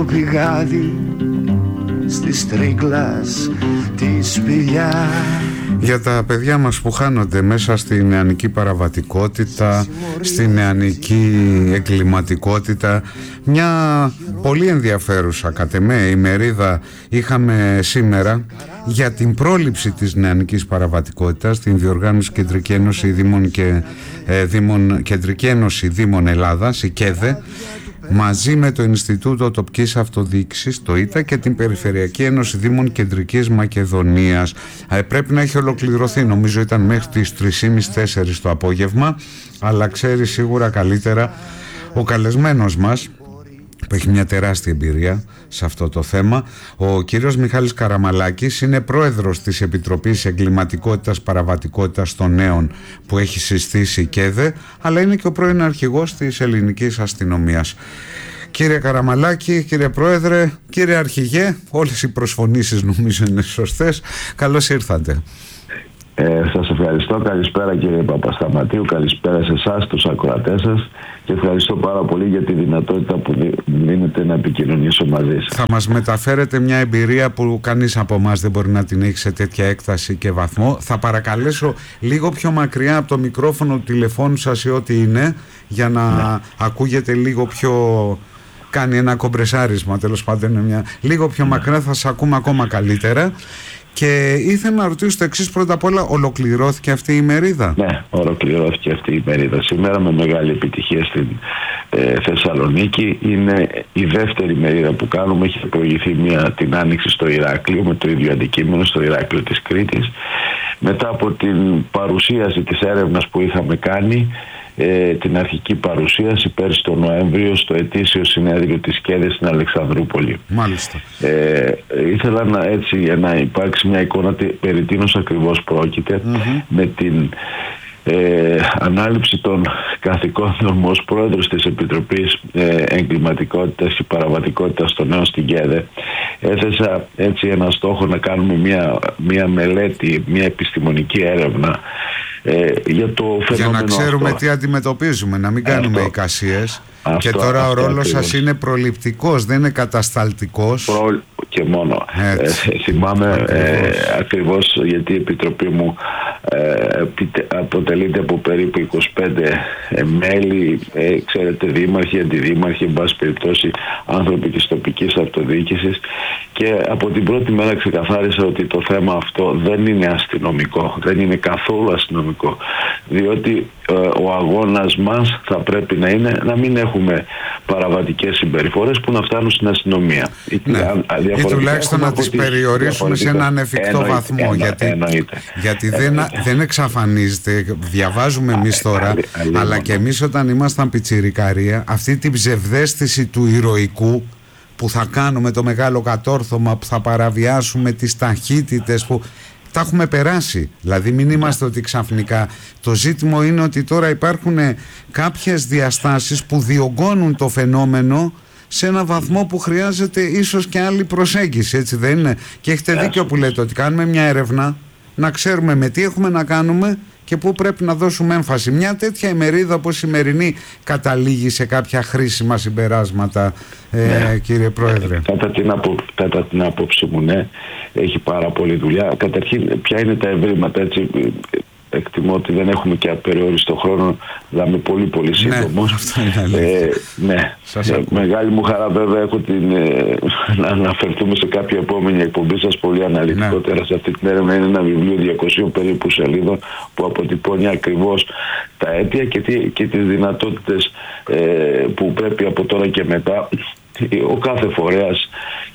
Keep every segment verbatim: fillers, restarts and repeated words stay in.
το πηγάδι στις τρίγκλας τη σπηλιά. Για τα παιδιά μας που χάνονται μέσα στη νεανική παραβατικότητα, στη νεανική εγκληματικότητα, μια πολύ ενδιαφέρουσα κατ' εμέ ημερίδα είχαμε σήμερα για την πρόληψη της νεανικής παραβατικότητας, την διοργάνωση Κεντρική Ένωση Δήμων και ε, Δήμων, Κεντρική Ένωση Δήμων Ελλάδας, η ΚΕΔΕ, μαζί με το Ινστιτούτο Τοπικής Αυτοδιοίκησης, το ΙΤΑ, και την Περιφερειακή Ένωση Δήμων Κεντρικής Μακεδονίας. Ε, πρέπει να έχει ολοκληρωθεί, νομίζω ήταν μέχρι τις τρεις και μισή τέσσερις το απόγευμα, αλλά ξέρει σίγουρα καλύτερα ο καλεσμένος μας, που έχει μια τεράστια εμπειρία σε αυτό το θέμα. Ο κύριος Μιχάλης Καραμαλάκης είναι πρόεδρος της Επιτροπής Εγκληματικότητας Παραβατικότητας των Νέων που έχει συστήσει η ΚΕΔΕ, αλλά είναι και ο πρώην αρχηγός της ελληνικής αστυνομίας. Κύριε Καραμαλάκη, κύριε Πρόεδρε, κύριε Αρχηγέ, όλες οι προσφωνήσεις νομίζω είναι σωστές. Καλώς ήρθατε. Ε, σας ευχαριστώ. Καλησπέρα κύριε Παπασταματίου, καλησπέρα σε εσάς, τους ακροατές σας, και ευχαριστώ πάρα πολύ για τη δυνατότητα που δίνετε να επικοινωνήσω μαζί σας. Θα μας μεταφέρετε μια εμπειρία που κανείς από εμάς δεν μπορεί να την έχει σε τέτοια έκταση και βαθμό. Θα παρακαλέσω λίγο πιο μακριά από το μικρόφωνο του τηλεφώνου σας ή ό,τι είναι, για να ναι. ακούγεται λίγο πιο... κάνει ένα κομπρεσάρισμα, τέλος πάντων, μια... λίγο πιο ναι. μακριά, θα σας ακούμε ακόμα καλύτερα. Και ήθελα να ρωτήσω το εξής πρώτα απ' όλα, ολοκληρώθηκε αυτή η ημερίδα? Ναι, ολοκληρώθηκε αυτή η ημερίδα σήμερα με μεγάλη επιτυχία στην ε, Θεσσαλονίκη. Είναι η δεύτερη ημερίδα που κάνουμε. Έχει προηγηθεί μια την Άνοιξη στο Ηράκλειο με το ίδιο αντικείμενο, στο Ηράκλειο της Κρήτης. Μετά από την παρουσίαση της έρευνας που είχαμε κάνει, Ε, την αρχική παρουσίαση πέρσι τον Νοέμβριο στο ετήσιο συνέδριο της ΚΕΔΕ στην Αλεξανδρούπολη. Μάλιστα. Ε, ήθελα να, έτσι, για να υπάρξει μια εικόνα περί τίνος ακριβώς πρόκειται, mm-hmm. με την ε, ανάληψη των καθηκόντων μου ως πρόεδρος της Επιτροπής ε, Εγκληματικότητας και Παραβατικότητας των Νέων στην ΚΕΔΕ. Έθεσα έτσι ένα στόχο να κάνουμε μια, μια μελέτη, μια επιστημονική έρευνα Ε, για, το για να ξέρουμε αυτό. τι αντιμετωπίζουμε, να μην κάνουμε αυτό. εικασίες. Αυτό, και τώρα αυτό, ο ρόλος ακριβώς. σας είναι προληπτικός, δεν είναι κατασταλτικός. Προ... και μόνο. Ε, θυμάμαι ακριβώς. Ε, ακριβώς γιατί η Επιτροπή μου ε, αποτελείται από περίπου είκοσι πέντε ε, μέλη, ε, ξέρετε, δήμαρχοι, αντιδήμαρχοι, εν πάση περιπτώσει άνθρωποι της τοπικής αυτοδιοίκησης, και από την πρώτη μέρα ξεκαθάρισα ότι το θέμα αυτό δεν είναι αστυνομικό, δεν είναι καθόλου αστυνομικό, διότι ε, ο αγώνας μας θα πρέπει να είναι να μην έχουμε παραβατικές συμπεριφορές που να φτάνουν στην αστυνομία. Ναι. Ή τουλάχιστον να τις περιορίσουμε σε έναν εφικτό εννοείται, βαθμό. Εννο, γιατί εννοείται. γιατί δεν, δεν εξαφανίζεται. Διαβάζουμε εμείς τώρα, α, α, αλλά και εμείς όταν ήμασταν πιτσιρικαρία, αυτή την ψευδαίσθηση του ηρωικού που θα κάνουμε, το μεγάλο κατόρθωμα, που θα παραβιάσουμε τις ταχύτητες που... τα έχουμε περάσει. Δηλαδή μην είμαστε ότι ξαφνικά. Το ζήτημα είναι ότι τώρα υπάρχουν κάποιες διαστάσεις που διωγγώνουν το φαινόμενο σε ένα βαθμό που χρειάζεται ίσως και άλλη προσέγγιση, έτσι δεν είναι? Και έχετε δίκιο που λέτε ότι κάνουμε μια έρευνα, να ξέρουμε με τι έχουμε να κάνουμε και πού πρέπει να δώσουμε έμφαση. Μια τέτοια ημερίδα όπως η σημερινή καταλήγει σε κάποια χρήσιμα συμπεράσματα, ε, ναι. κύριε Πρόεδρε? Κατά την, απο, κατά την άποψη μου, ναι, έχει πάρα πολλή δουλειά. Καταρχήν, ποια είναι τα ευρήματα, έτσι? Εκτιμώ ότι δεν έχουμε και απεριόριστο χρόνο, αλλά είμαι πολύ πολύ σύντομος. Ναι, ε, ναι. Ε, μεγάλη μου χαρά βέβαια έχω την, ε, να αναφερθούμε σε κάποια επόμενη εκπομπή σας πολύ αναλυτικότερα, ναι. σε αυτή την έρευνα. Είναι ένα βιβλίο διακοσίων περίπου σελίδων που αποτυπώνει ακριβώς τα αίτια και, τι, και τις δυνατότητες ε, που πρέπει από τώρα και μετά ο κάθε φορέας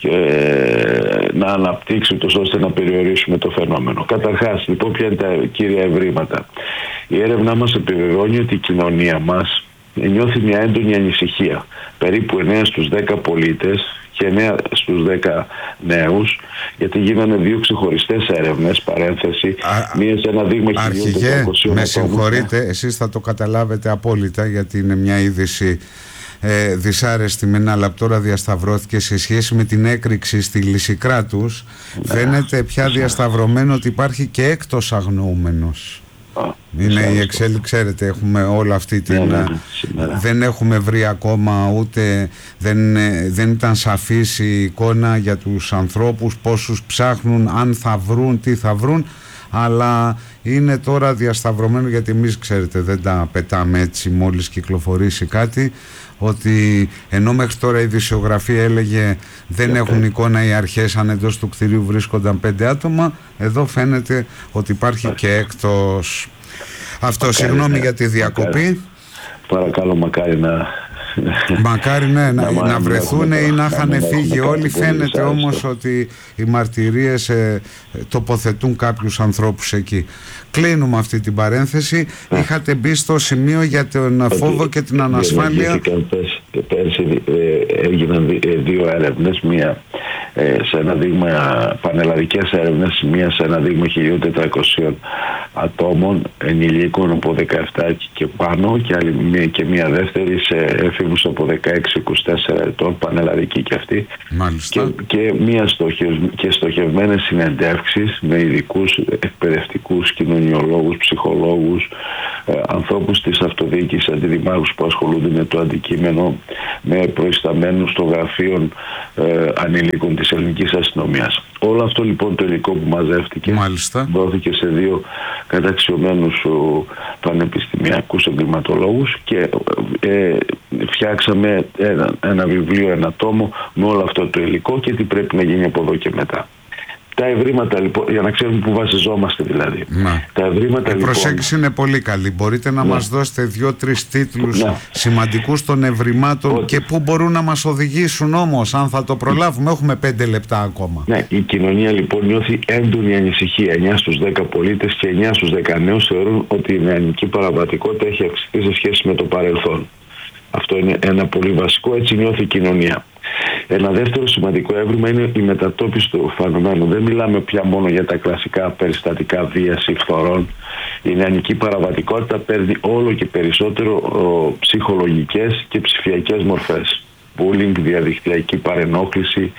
ε, να αναπτύξει ούτως ώστε να περιορίσουμε το φαινόμενο. Καταρχάς, λοιπόν, ποια είναι τα κύρια ευρήματα? Η έρευνά μας επιβεβαιώνει ότι η κοινωνία μας νιώθει μια έντονη ανησυχία. Περίπου εννέα στους δέκα πολίτες και εννέα στους δέκα νέους, γιατί γίνανε δύο ξεχωριστές έρευνες, παρένθεση, Α, μία σε ένα δείγμα χιλιάδες τετρακόσια. Με συγχωρείτε, εσείς θα το καταλάβετε απόλυτα, γιατί είναι μια είδηση Ε, δυσάρεστη με ένα, αλλά τώρα διασταυρώθηκε σε σχέση με την έκρηξη στη Λυσικράτους. Ναι. Φαίνεται πια διασταυρωμένο ότι υπάρχει και έκτος αγνοούμενος. Είναι η εξέλιξη, ξέρετε, έχουμε όλη αυτή την... Ναι, ναι, δεν έχουμε βρει ακόμα, ούτε δεν, δεν ήταν σαφής η εικόνα για τους ανθρώπους, πόσους ψάχνουν, αν θα βρουν, τι θα βρουν, αλλά είναι τώρα διασταυρωμένο, γιατί εμείς, ξέρετε, δεν τα πετάμε έτσι μόλις κυκλοφορήσει κάτι, ότι ενώ μέχρι τώρα η ειδησιογραφία έλεγε δεν έχουν εικόνα οι αρχές αν εντός του κτηρίου βρίσκονταν πέντε άτομα, εδώ φαίνεται ότι υπάρχει και έκτος. Αυτό, μακάρι, συγγνώμη ναι, για τη διακοπή. Μακάρι. Παρακαλώ, μακάρι να... Μακάρι ναι, να, να, να βρεθούν ή να είχαν φύγει όλοι. Φαίνεται όμως ότι οι μαρτυρίες ε, τοποθετούν κάποιους ανθρώπους εκεί. Κλείνουμε αυτή την παρένθεση. Είχατε μπει στο σημείο για τον okay. φόβο και την ανασφάλεια. Πέρσι ε, έγιναν δύο έρευνες, μία ε, σε ένα δείγμα, πανελλαδικές έρευνες, μία σε ένα δείγμα χίλια τετρακόσιων ατόμων ενηλίκων από δεκαεπτά και πάνω, και, άλλη, μία, και μία δεύτερη σε έφηβους από δεκαέξι με είκοσι τέσσερα ετών, πανελλαδική και αυτή. Μάλιστα. Και, και, μία στοχευ, και στοχευμένες συνεντεύξεις με ειδικούς εκπαιδευτικούς, κοινωνιολόγους, ψυχολόγους, ε, ανθρώπους της αυτοδιοίκησης, αντιδημάρχους που ασχολούνται με το αντικείμενο, με προϊσταμένους των γραφείων ε, ανηλίκων της ελληνικής αστυνομίας. Όλο αυτό λοιπόν το υλικό που μαζεύτηκε, μάλιστα, δόθηκε σε δύο καταξιωμένους πανεπιστημιακούς εγκληματολόγους και ε, φτιάξαμε ένα, ένα βιβλίο, ένα τόμο με όλο αυτό το υλικό και τι πρέπει να γίνει από εδώ και μετά. Τα ευρήματα λοιπόν, για να ξέρουμε που βασιζόμαστε δηλαδή. Να. Τα ευρήματα, η λοιπόν, προσέγγιση είναι πολύ καλή. Μπορείτε να, να. μας δώσετε δύο-τρεις τίτλους να. σημαντικούς των ευρημάτων Ότι. και πού μπορούν να μας οδηγήσουν όμως, αν θα το προλάβουμε. Έχουμε πέντε λεπτά ακόμα. Ναι, η κοινωνία λοιπόν νιώθει έντονη ανησυχία. εννιά στους δέκα πολίτες και εννιά στους δέκα νέους θεωρούν ότι η νεανική παραβατικότητα έχει αυξηθεί σε σχέση με το παρελθόν. Αυτό είναι ένα πολύ βασικό, έτσι νιώθει η κοινωνία. Ένα δεύτερο σημαντικό έβριμα είναι η μετατόπιση του φαινομένου. Δεν μιλάμε πια μόνο για τα κλασικά περιστατικά βίας ή φθορών. Η νεανική παραβατικότητα παίρνει όλο και περισσότερο ο, ψυχολογικές και ψηφιακές μορφές. Bullying, διαδικτυακή παρενόχληση,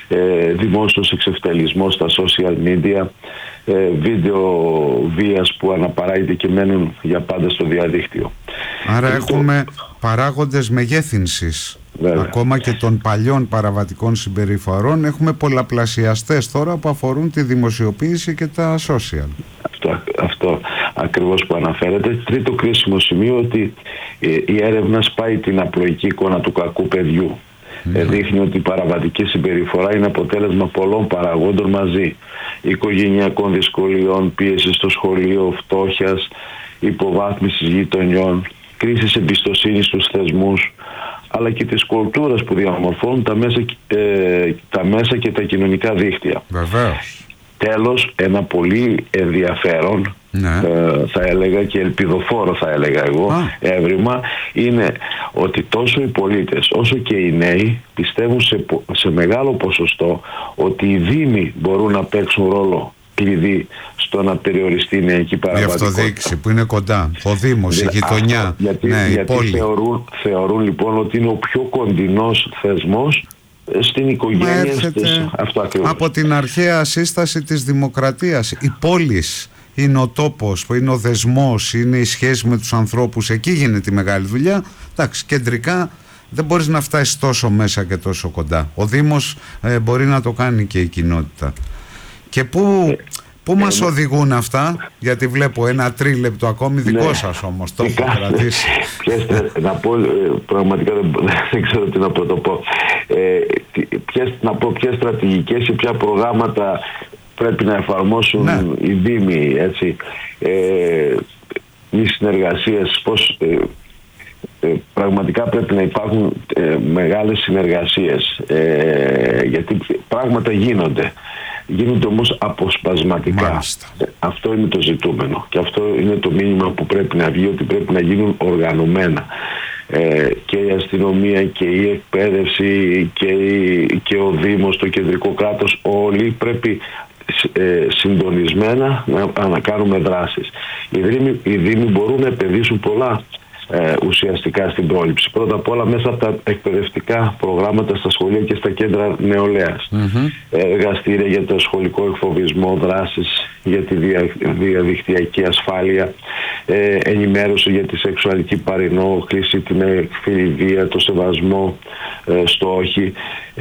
ε, δημόσιος εξευτελισμός στα social media, ε, βίντεο βίας που αναπαράγεται και μένουν για πάντα στο διαδίκτυο. Άρα έχουμε το... παράγοντες μεγέθυνσης. Βέβαια. Ακόμα και των παλιών παραβατικών συμπεριφορών έχουμε πολλαπλασιαστές τώρα που αφορούν τη δημοσιοποίηση και τα social. Αυτό, αυτό ακριβώς που αναφέρεται. Τρίτο κρίσιμο σημείο, ότι ε, η έρευνα σπάει την απλοϊκή εικόνα του κακού παιδιού. Mm. Ε, δείχνει ότι η παραβατική συμπεριφορά είναι αποτέλεσμα πολλών παραγόντων μαζί. Οικογενειακών δυσκολιών, πίεση στο σχολείο, φτώχειας, υποβάθμισης γειτονιών, κρίσης εμπιστοσύνης στους θεσμούς, αλλά και της κουλτούρας που διαμορφώνουν τα μέσα, ε, τα μέσα και τα κοινωνικά δίκτυα. Βεβαίως. Τέλος, ένα πολύ ενδιαφέρον, ναι. ε, θα έλεγα και ελπιδοφόρο θα έλεγα εγώ, Α. έβριμα, είναι ότι τόσο οι πολίτες όσο και οι νέοι πιστεύουν σε, σε μεγάλο ποσοστό ότι οι δήμοι μπορούν να παίξουν ρόλο κλειδί στο να περιοριστεί η νεανική παραβατικότητα. Η αυτοδιοίκηση που είναι κοντά, ο Δήμος, η γειτονιά, αυτό, γιατί, ναι, γιατί η πόλη. Θεωρούν, θεωρούν λοιπόν ότι είναι ο πιο κοντινός θεσμός στην οικογένεια. Στις, αυτό ακριβώς. Από την αρχαία σύσταση της δημοκρατίας, η πόλη είναι ο τόπος, που είναι ο δεσμός, είναι η σχέση με τους ανθρώπους, εκεί γίνεται η μεγάλη δουλειά. Εντάξει, κεντρικά δεν μπορείς να φτάσεις τόσο μέσα και τόσο κοντά. Ο Δήμος ε, μπορεί να το κάνει και η κοινότητα. Και πού, πού ε, μας ε, οδηγούν αυτά, γιατί βλέπω ένα τρίλεπτο ακόμη, δικό ναι, σας όμως, το έχω κρατήσει. Ποιες, να πω, πραγματικά δεν, δεν ξέρω τι να πω, το πω. Ε, ποιες, να πω ποιες στρατηγικές ή ποια προγράμματα πρέπει να εφαρμόσουν ναι. οι Δήμοι, έτσι. Ε, οι συνεργασίες, πώς... Ε, Ε, πραγματικά πρέπει να υπάρχουν ε, μεγάλες συνεργασίες, ε, γιατί πράγματα γίνονται γίνονται όμως αποσπασματικά. Μάλιστα. Αυτό είναι το ζητούμενο και αυτό είναι το μήνυμα που πρέπει να βγει, ότι πρέπει να γίνουν οργανωμένα, ε, και η αστυνομία και η εκπαίδευση και, η, και ο Δήμος, το κεντρικό κράτος, όλοι πρέπει ε, συντονισμένα να, να κάνουμε δράσεις. Οι Δήμοι, οι Δήμοι μπορούν να επενδύσουν πολλά ε, ουσιαστικά στην πρόληψη. Πρώτα απ' όλα μέσα από τα εκπαιδευτικά προγράμματα στα σχολεία και στα κέντρα νεολαίας. Mm-hmm. Εργαστήρια για το σχολικό εκφοβισμό, δράσεις για τη δια, διαδικτυακή ασφάλεια, ε, ενημέρωση για τη σεξουαλική παρενόχληση, την εκφυλιδία, το σεβασμό ε, στο όχι.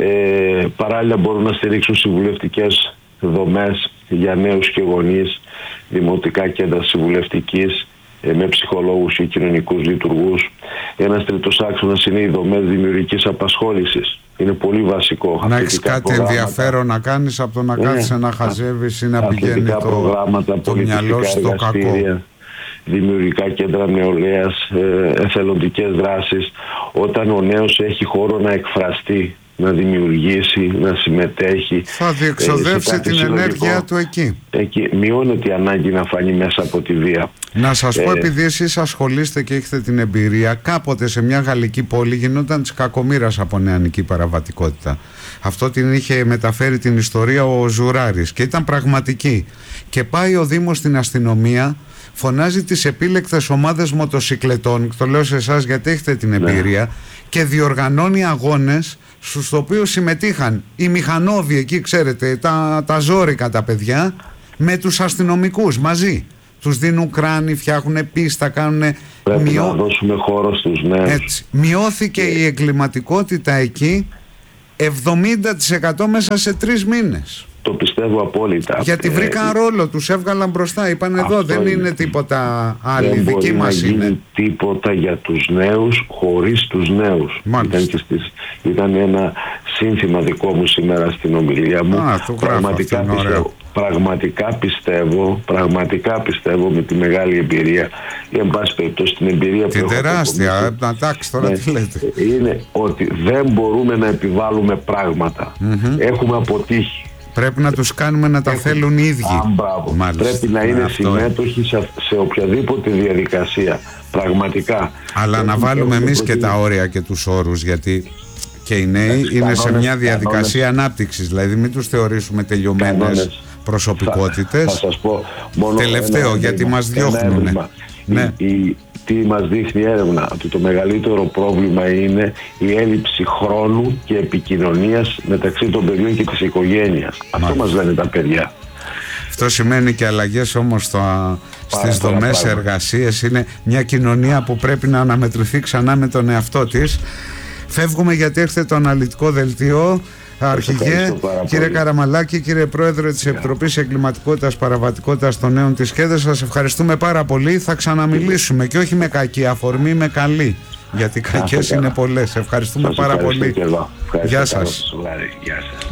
Ε, παράλληλα μπορούν να στηρίξουν συμβουλευτικές δομές για νέους και γονείς, δημοτικά κέντρα συμβουλευτικής ε, με ψυχολόγους και κοινωνικούς λειτουργούς. Ένας τρίτος άξονας είναι οι δομές δημιουργικής απασχόλησης. Είναι πολύ βασικό. Να έχεις κάτι προγράμματα. Ενδιαφέρον να κάνεις από το να κάθεσαι να χαζεύεις ή να πηγαίνει το, το μυαλό στο κακό. Δημιουργικά κέντρα νεολαίας, ε, εθελοντικές δράσεις. Όταν ο νέος έχει χώρο να εκφραστεί, να δημιουργήσει, να συμμετέχει, θα διεξοδεύσει ε, την ενέργεια του εκεί. εκεί. Μειώνεται η ανάγκη να φανεί μέσα από τη βία. Να σας ε, πω, επειδή εσείς ασχολείστε και έχετε την εμπειρία, κάποτε σε μια γαλλική πόλη γινόταν της κακομοίρας από νεανική παραβατικότητα. Αυτό την είχε μεταφέρει την ιστορία ο Ζουράρης και ήταν πραγματική. Και πάει ο Δήμος στην αστυνομία, φωνάζει τις επίλεκτες ομάδες μοτοσικλετών, το λέω σε εσάς γιατί έχετε την εμπειρία, ναι. και διοργανώνει αγώνες στους οποίους συμμετείχαν οι μηχανόβοι εκεί, ξέρετε, τα, τα ζόρικα τα παιδιά, με τους αστυνομικούς μαζί. Τους δίνουν κράνη, φτιάχνουν πίστα, κάνουν... Πρέπει Μειώ... να δώσουμε χώρο στους νέους. Έτσι. Μειώθηκε και... η εγκληματικότητα εκεί εβδομήντα τοις εκατό μέσα σε τρεις μήνες. Το πιστεύω απόλυτα. Γιατί βρήκαν ε, ρόλο, τους έβγαλαν μπροστά. Είπαν εδώ δεν είναι, είναι τίποτα άλλη, δεν δική μας είναι. Δεν τίποτα για τους νέους χωρίς τους νέους. Ήταν, και στις, ήταν ένα σύνθημα δικό μου σήμερα στην ομιλία μου. Α, το πραγματικά, γράφω, πιστεύω, πραγματικά πιστεύω, πραγματικά πιστεύω με τη μεγάλη εμπειρία ή εν πάση περιπτώσει την εμπειρία την που τεράστια, εντάξει τώρα ναι, τι λέτε. Είναι ότι δεν μπορούμε να επιβάλλουμε πράγματα. Mm-hmm. Έχουμε αποτύχει. Πρέπει να τους κάνουμε να τα Έχω... θέλουν οι ίδιοι. Α, Μάλιστα. Πρέπει να είναι συμμέτοχοι σε, σε οποιαδήποτε διαδικασία. Πραγματικά. Αλλά να βάλουμε εμείς και τα όρια και τους όρους, γιατί και οι νέοι είναι κανόνες, σε μια διαδικασία κανόνες. ανάπτυξης. Δηλαδή μην τους θεωρήσουμε τελειωμένες κανόνες. προσωπικότητες. Θα, θα σας πω μόνο τελευταίο, ένα, γιατί ένα, μας διώχνουν. Ναι. Η, η, τι μας δείχνει η έρευνα, ότι το μεγαλύτερο πρόβλημα είναι η έλλειψη χρόνου και επικοινωνίας μεταξύ των παιδιών και της οικογένειας. Αυτό μας λένε τα παιδιά. Αυτό σημαίνει και αλλαγές όμως στα, στις δομές εργασίες. Είναι μια κοινωνία που πρέπει να αναμετρηθεί ξανά με τον εαυτό της. Φεύγουμε γιατί έρχεται το αναλυτικό δελτίο. Αρχηγέ, κύριε Καραμαλάκη, κύριε Πρόεδρε της Επιτροπής Εγκληματικότητας Παραβατικότητας των Νέων της ΚΕΔΕ, σας ευχαριστούμε πάρα πολύ. Θα ξαναμιλήσουμε και όχι με κακή αφορμή, με καλή, γιατί κακές είναι πολλές. Ευχαριστούμε σας πάρα πολύ. Γεια σας. Γεια σας.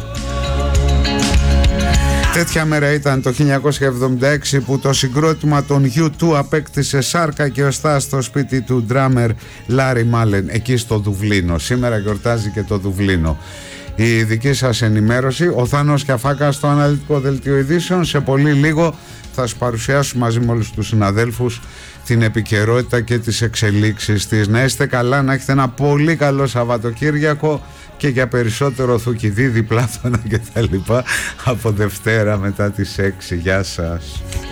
Τέτοια μέρα ήταν το χίλια εννιακόσια εβδομήντα έξι που το συγκρότημα των γιου τού απέκτησε σάρκα και οστά στο σπίτι του ντράμερ Λάρι Μάλεν εκεί στο Δουβλίνο. Σήμερα γιορτάζει και το Δουβλίνο. Η δική σας ενημέρωση, ο Θάνος Κιαφάκας στο αναλυτικό δελτίο ειδήσεων. Σε πολύ λίγο θα σας παρουσιάσουμε μαζί με όλους τους συναδέλφους την επικαιρότητα και τις εξελίξεις της. Να είστε καλά, να έχετε ένα πολύ καλό Σαββατοκύριακο και για περισσότερο Θουκυδίδη, Πλάτωνα και τα λοιπά από Δευτέρα μετά τις έξι. Γεια σας.